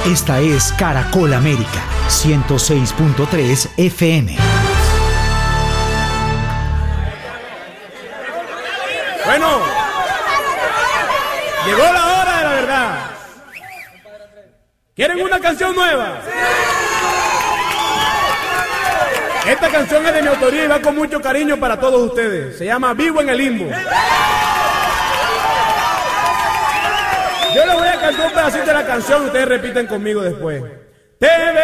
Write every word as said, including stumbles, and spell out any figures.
Esta es Caracol América, ciento seis punto tres F M. Bueno, llegó la hora de la verdad. ¿Quieren una canción nueva? Esta canción es de mi autoría y va con mucho cariño para todos ustedes. Se llama Vivo en el Limbo. Yo les voy a cantar un pedacito de la canción y ustedes repiten conmigo después. Te